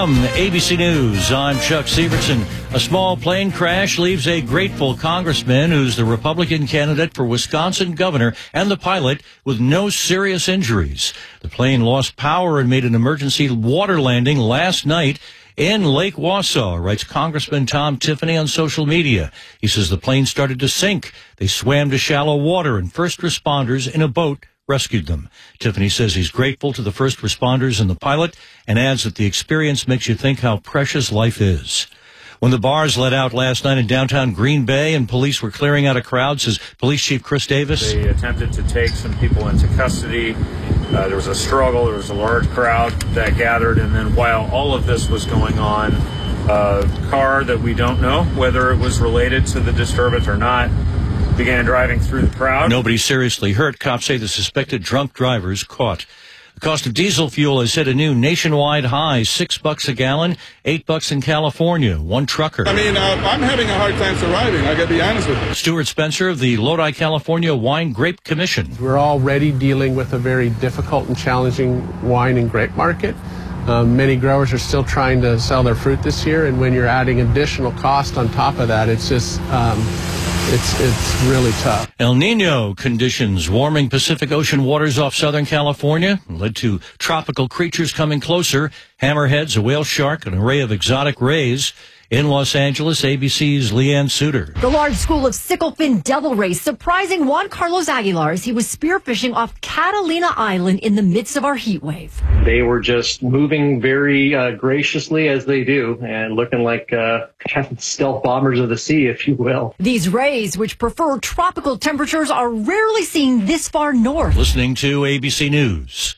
From ABC News, I'm Chuck Severson. A small plane crash leaves a grateful congressman who's the Republican candidate for Wisconsin governor and the pilot with no serious injuries. The plane lost power and made an emergency water landing last night in Lake Wausau, writes Congressman Tom Tiffany on social media. He says the plane started to sink. They swam to shallow water and first responders in a boat rescued them. Tiffany says he's grateful to the first responders and the pilot and adds that the experience makes you think how precious life is. When the bars let out last night in downtown Green Bay and police were clearing out a crowd, says Police Chief Chris Davis. They attempted to take some people into custody. There was a struggle. There was a large crowd that gathered. And then while all of this was going on, a car that we don't know whether it was related to the disturbance or not began driving through the crowd. Nobody seriously hurt. Cops say the suspected drunk driver is caught. The cost of diesel fuel has hit a new nationwide high, $6 a gallon, $8 in California. One trucker. I'm having a hard time surviving. I got to be honest with you. Stuart Spencer of the Lodi, California Wine Grape Commission. We're already dealing with a very difficult and challenging wine and grape market. Many growers are still trying to sell their fruit this year, and when you're adding additional cost on top of that, it's just it's really tough. El Nino conditions warming Pacific Ocean waters off Southern California led to tropical creatures coming closer. Hammerheads, a whale shark, an array of exotic rays. In Los Angeles, ABC's Leanne Suter. The large school of sicklefin devil rays surprising Juan Carlos Aguilar as he was spearfishing off Catalina Island in the midst of our heat wave. They were just moving very graciously as they do and looking like kind of stealth bombers of the sea, if you will. These rays, which prefer tropical temperatures, are rarely seen this far north. Listening to ABC News.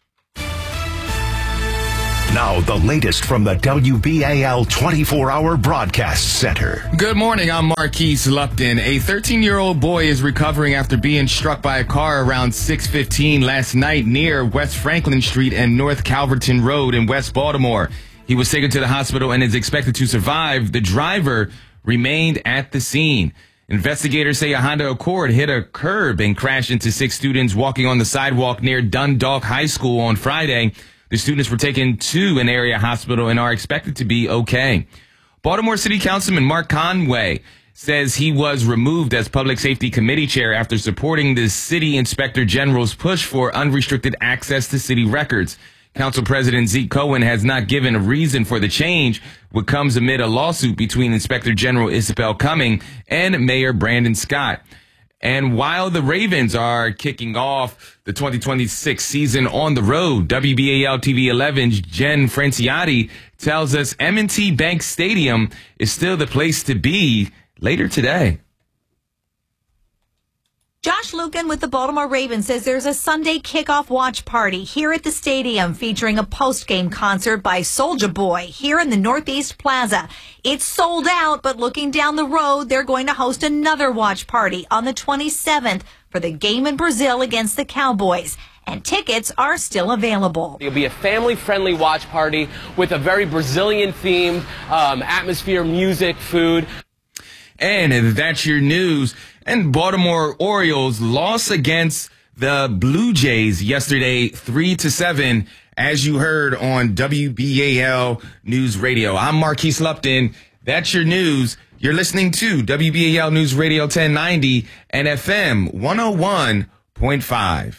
Now, the latest from the WBAL 24-hour broadcast center. Good morning. I'm Marquise Lupton. A 13-year-old boy is recovering after being struck by a car around 6:15 last night near West Franklin Street and North Calverton Road in West Baltimore. He was taken to the hospital and is expected to survive. The driver remained at the scene. Investigators say a Honda Accord hit a curb and crashed into 6 students walking on the sidewalk near Dundalk High School on Friday. The students were taken to an area hospital and are expected to be okay. Baltimore City Councilman Mark Conway says he was removed as Public Safety Committee Chair after supporting the City Inspector General's push for unrestricted access to city records. Council President Zeke Cohen has not given a reason for the change, which comes amid a lawsuit between Inspector General Isabel Cumming and Mayor Brandon Scott. And while the Ravens are kicking off the 2026 season on the road, WBAL TV 11's Jen Franciotti tells us M&T Bank Stadium is still the place to be later today. Josh Lucan with the Baltimore Ravens says there's a Sunday kickoff watch party here at the stadium featuring a post-game concert by Soulja Boy here in the Northeast Plaza. It's sold out, but looking down the road, they're going to host another watch party on the 27th for the game in Brazil against the Cowboys. And tickets are still available. It'll be a family-friendly watch party with a very Brazilian-themed atmosphere, music, food. And that's your news. And Baltimore Orioles lost against the Blue Jays yesterday, 3-7, as you heard on WBAL News Radio. I'm Marquise Lupton. That's your news. You're listening to WBAL News Radio 1090 and FM 101.5.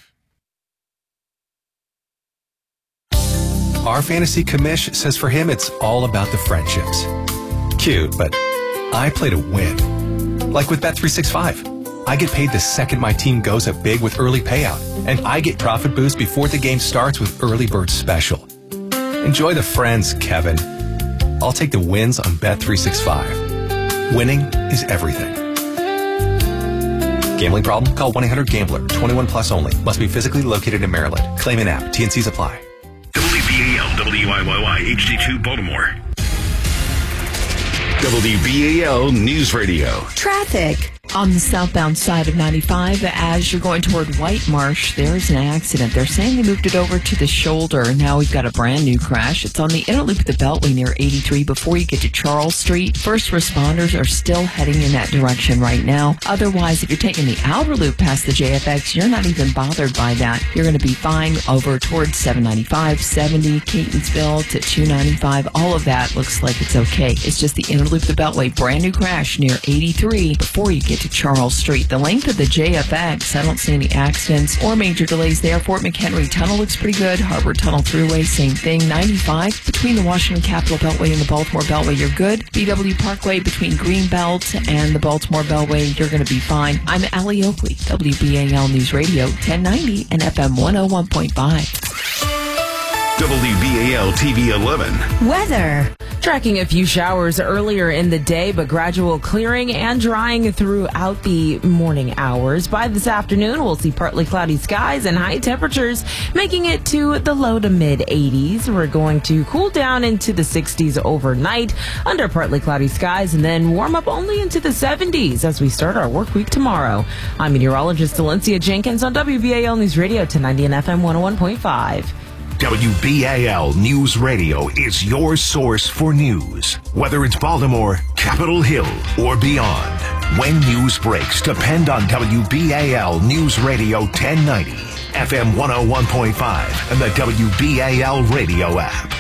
Our fantasy commish says for him it's all about the friendships. Cute, but I play to win. Like with Bet365. I get paid the second my team goes up big with early payout, and I get profit boost before the game starts with Early Bird Special. Enjoy the friends, Kevin. I'll take the wins on Bet365. Winning is everything. Gambling problem? Call 1-800-GAMBLER. 21 plus only. Must be physically located in Maryland. Claim in app. T&Cs apply. WBAL WIYY HD2 Baltimore. WBAL News Radio. Traffic. On the southbound side of 95, as you're going toward White Marsh, there's an accident. They're saying they moved it over to the shoulder. Now we've got a brand new crash. It's on the inner loop of the Beltway near 83 before you get to Charles Street. First responders are still heading in that direction right now. Otherwise, if you're taking the outer loop past the JFX, you're not even bothered by that. You're going to be fine over towards 795, 70, Catonsville to 295. All of that looks like it's okay. It's just the inner loop of the Beltway. Brand new crash near 83 before you get to Charles Street. The length of the JFX, I don't see any accidents or major delays there. Fort McHenry Tunnel looks pretty good. Harbor Tunnel Thruway, same thing. 95 between the Washington Capitol Beltway and the Baltimore Beltway, you're good. BW Parkway between Greenbelt and the Baltimore Beltway, you're going to be fine. I'm Allie Oakley, WBAL News Radio, 1090 and FM 101.5. WBAL TV 11. Weather. Tracking a few showers earlier in the day, but gradual clearing and drying throughout the morning hours. By this afternoon, we'll see partly cloudy skies and high temperatures, making it to the low to mid 80s. We're going to cool down into the 60s overnight under partly cloudy skies and then warm up only into the 70s as we start our work week tomorrow. I'm meteorologist Valencia Jenkins on WBAL News Radio 1090 and FM 101.5. WBAL News Radio is your source for news. Whether it's Baltimore, Capitol Hill, or beyond. When news breaks, depend on WBAL News Radio 1090, FM 101.5, and the WBAL radio app.